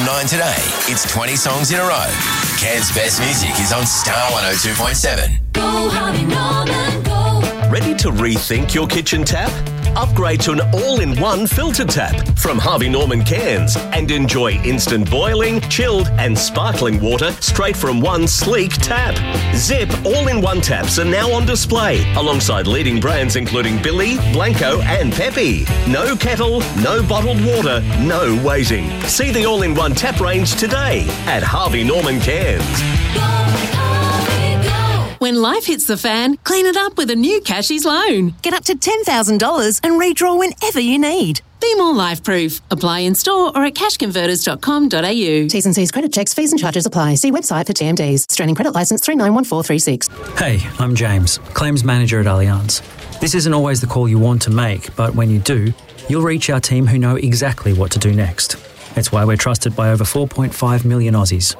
9 today. It's 20 songs in a row. Cairns' best music is on Star 102.7. Go, Harvey Norman, go. Ready to rethink your kitchen tap? Upgrade to an all-in-one filter tap from Harvey Norman Cairns and enjoy instant boiling, chilled and sparkling water straight from one sleek tap. Zip all-in-one taps are now on display alongside leading brands including Billy, Blanco and Pepe. No kettle, no bottled water, no waiting. See the all-in-one tap range today at Harvey Norman Cairns. Go, Harvey, go. When life hits the fan, clean it up with a new Cashies loan. Get up to $10,000 and redraw whenever you need. Be more life-proof. Apply in store or at cashconverters.com.au. T's and C's credit checks, fees and charges apply. See website for TMDs. Australian Credit Licence 391436. Hey, I'm James, Claims Manager at Allianz. This isn't always the call you want to make, but when you do, you'll reach our team who know exactly what to do next. It's why we're trusted by over 4.5 million Aussies.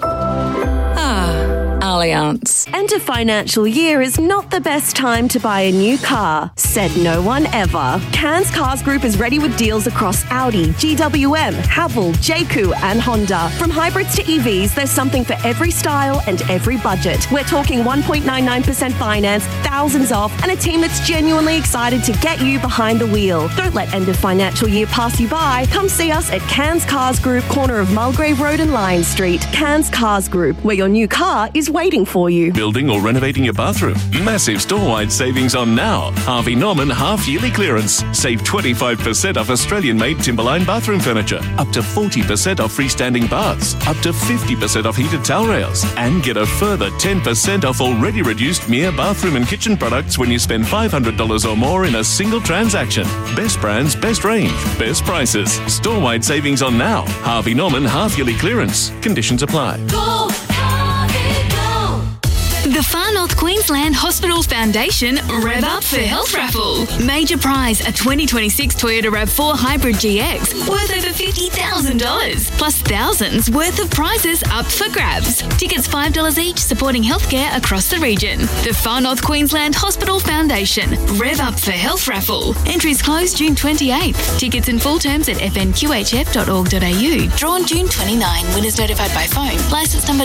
Allianz. End of financial year is not the best time to buy a new car, said no one ever. Cairns Cars Group is ready with deals across Audi, GWM, Haval, Jaku and Honda. From hybrids to EVs, there's something for every style and every budget. We're talking 1.99% finance, thousands off, and a team that's genuinely excited to get you behind the wheel. Don't let end of financial year pass you by. Come see us at Cairns Cars Group, corner of Mulgrave Road and Lion Street. Cairns Cars Group, where your new car is waiting for you. Building or renovating your bathroom? Massive store-wide savings on now. Harvey Norman half-yearly clearance. Save 25% off Australian-made Timberline bathroom furniture. Up to 40% off freestanding baths. Up to 50% off heated towel rails. And get a further 10% off already reduced Mia bathroom and kitchen products when you spend $500 or more in a single transaction. Best brands, best range, best prices. Store-wide savings on now. Harvey Norman half-yearly clearance. Conditions apply. Go, Harvey, go. The Far North Queensland Hospital Foundation Rev Up for Health Raffle. Major prize, a 2026 Toyota RAV4 Hybrid GX worth over $50,000. Plus thousands worth of prizes up for grabs. Tickets $5 each, supporting healthcare across the region. The Far North Queensland Hospital Foundation Rev Up for Health Raffle. Entries close June 28th. Tickets and full terms at fnqhf.org.au. Drawn June 29. Winners notified by phone. Licence number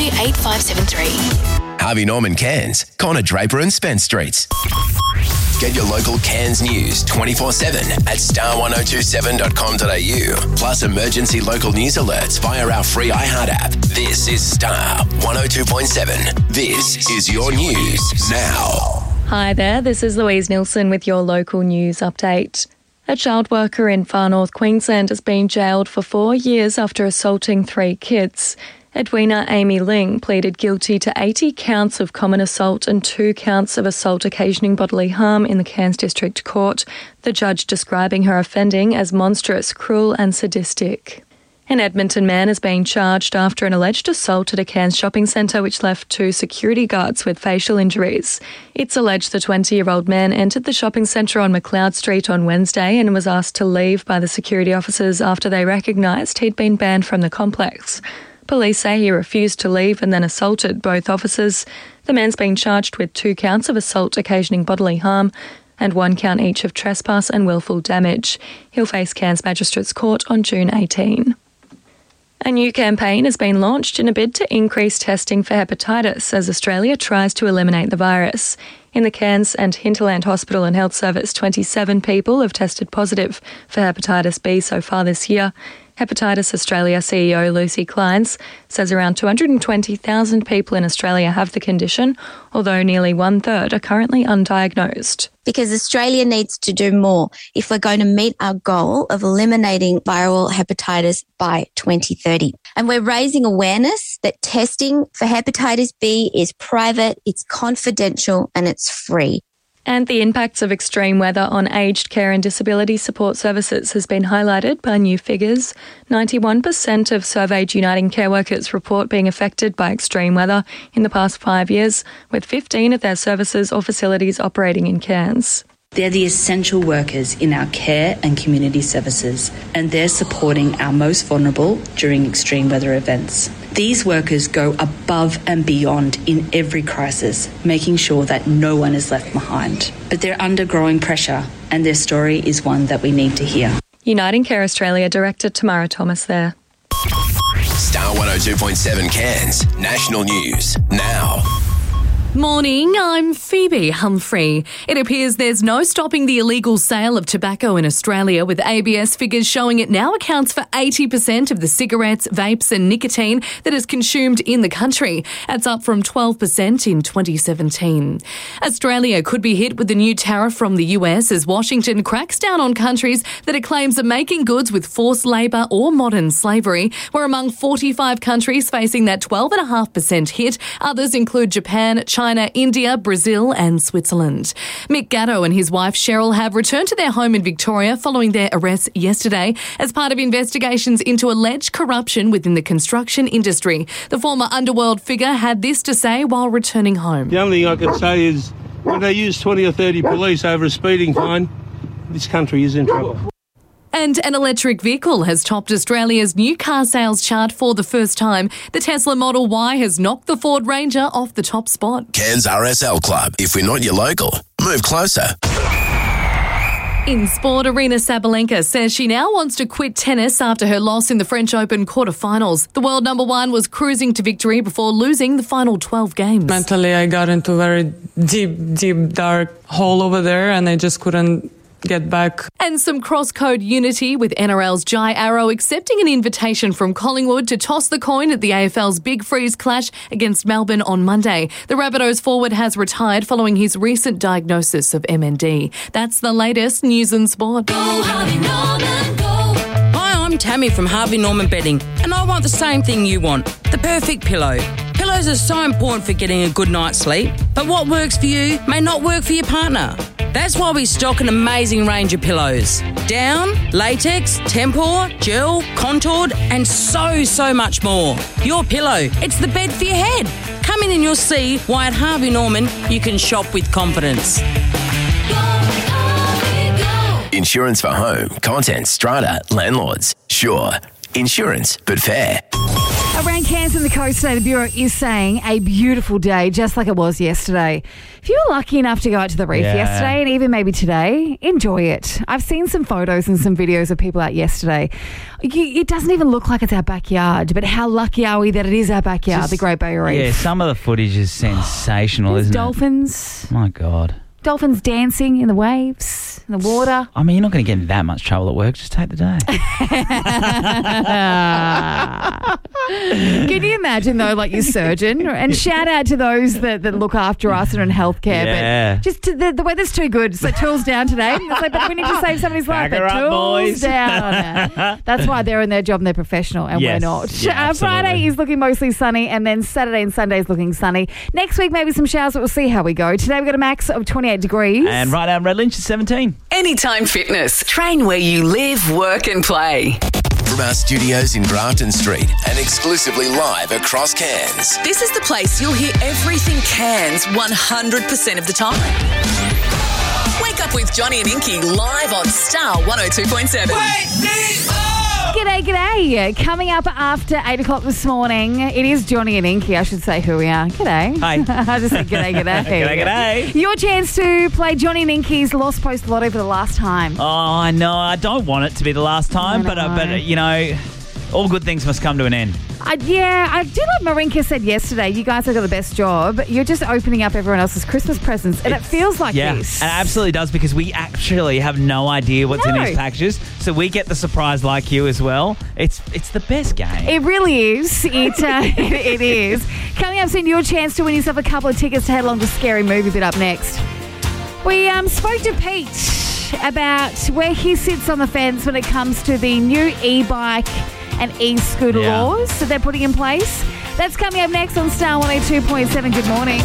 228573. Harvey Norman Cairns, Connor Draper and Spence Streets. Get your local Cairns news 24/7 at star1027.com.au. Plus emergency local news alerts via our free iHeart app. This is Star 102.7. This is your news now. Hi there, this is Louise Nilsson with your local news update. A child worker in Far North Queensland has been jailed for 4 years after assaulting 3 kids. Edwina Amy Ling pleaded guilty to 80 counts of common assault and 2 counts of assault occasioning bodily harm in the Cairns District Court, the judge describing her offending as monstrous, cruel and sadistic. An Edmonton man is being charged after an alleged assault at a Cairns shopping centre which left 2 security guards with facial injuries. It's alleged the 20-year-old man entered the shopping centre on McLeod Street on Wednesday and was asked to leave by the security officers after they recognised he'd been banned from the complex. Police say he refused to leave and then assaulted both officers. The man's been charged with 2 counts of assault occasioning bodily harm and 1 count each of trespass and willful damage. He'll face Cairns Magistrates Court on June 18. A new campaign has been launched in a bid to increase testing for hepatitis as Australia tries to eliminate the virus. In the Cairns and Hinterland Hospital and Health Service, 27 people have tested positive for hepatitis B so far this year. Hepatitis Australia CEO Lucy Kleins says around 220,000 people in Australia have the condition, although nearly 1/3 are currently undiagnosed. Because Australia needs to do more if we're going to meet our goal of eliminating viral hepatitis by 2030. And we're raising awareness that testing for hepatitis B is private, it's confidential, and it's free. And the impacts of extreme weather on aged care and disability support services has been highlighted by new figures. 91% of surveyed Uniting Care workers report being affected by extreme weather in the past 5 years, with 15 of their services or facilities operating in Cairns. They're the essential workers in our care and community services, and they're supporting our most vulnerable during extreme weather events. These workers go above and beyond in every crisis, making sure that no one is left behind. But they're under growing pressure, and their story is one that we need to hear. Uniting Care Australia Director Tamara Thomas there. Star 102.7 Cairns. National News now. Morning, I'm Phoebe Humphrey. It appears there's no stopping the illegal sale of tobacco in Australia, with ABS figures showing it now accounts for 80% of the cigarettes, vapes and nicotine that is consumed in the country. That's up from 12% in 2017. Australia could be hit with the new tariff from the US as Washington cracks down on countries that it claims are making goods with forced labour or modern slavery. We're among 45 countries facing that 12.5% hit. Others include Japan, China, India, Brazil and Switzerland. Mick Gatto and his wife Cheryl have returned to their home in Victoria following their arrest yesterday as part of investigations into alleged corruption within the construction industry. The former underworld figure had this to say while returning home. The only thing I can say is when they use 20 or 30 police over a speeding fine, this country is in trouble. And an electric vehicle has topped Australia's new car sales chart for the first time. The Tesla Model Y has knocked the Ford Ranger off the top spot. Cairns RSL Club. If we're not your local, move closer. In sport, Aryna Sabalenka says she now wants to quit tennis after her loss in the French Open quarterfinals. The world number one was cruising to victory before losing the final 12 games. Mentally, I got into a very deep, dark hole over there and I just couldn't get back. And some cross-code unity with NRL's Jai Arrow accepting an invitation from Collingwood to toss the coin at the AFL's Big Freeze clash against Melbourne on Monday. The Rabbitohs forward has retired following his recent diagnosis of MND. That's the latest news and sport. Go, Harvey Norman, go. Hi, I'm Tammy from Harvey Norman Bedding, and I want the same thing you want, the perfect pillow. Pillows are so important for getting a good night's sleep, but what works for you may not work for your partner. That's why we stock an amazing range of pillows. Down, latex, tempur, gel, contoured, and so much more. Your pillow, it's the bed for your head. Come in and you'll see why at Harvey Norman you can shop with confidence. Insurance for home, contents, strata, landlords. Sure, insurance, but fair. Around Cairns and the coast today, the Bureau is saying a beautiful day, just like it was yesterday. If you were lucky enough to go out to the reef yesterday and even maybe today, enjoy it. I've seen some photos and some videos of people out yesterday. It doesn't even look like it's our backyard, but how lucky are we that it is our backyard, the Great Barrier Reef? Yeah, some of the footage is sensational, isn't dolphins. it? My God. Dolphins dancing in the waves, in the water. I mean, you're not going to get in that much trouble at work. Just take the day. Can you imagine, though, like your surgeon? And shout out to those that look after us and are in healthcare. Yeah. But just the weather's too good. So tools down today. It's like, but we need to save somebody's life. Back her up, Tools boys. down. That's why they're in their job and they're professional and Yes. we're not. Yeah, Friday is looking mostly sunny, and then Saturday and Sunday is looking sunny. Next week, maybe some showers, but we'll see how we go. Today, we've got a max of 28 degrees. And right now in Red Lynch is 17. Anytime Fitness. Train where you live, work and play. From our studios in Grafton Street and exclusively live across Cairns. This is the place you'll hear everything Cairns 100% of the time. Wake up with Johnny and Inky live on Star 102.7. G'day. Coming up after 8 o'clock this morning, it is Johnny and Inky. I should say who we are. G'day. Hi. I just said g'day. G'day. Your chance to play Johnny and Inky's Lost Post Lotto for the last time. Oh, I know. I don't want it to be the last time, but you know, all good things must come to an end. I do like Marinka said yesterday, you guys have got the best job. You're just opening up everyone else's Christmas presents, and it feels like this. Yeah, it absolutely does, because we actually have no idea what's in these packages, so we get the surprise like you as well. It's the best game. It really is. It is. Coming up soon, your chance to win yourself a couple of tickets to head along to Scary Movie Bit up next. We spoke to Pete about where he sits on the fence when it comes to the new e-bike and e-scooter laws that they're putting in place. That's coming up next on Star 102.7. Good morning.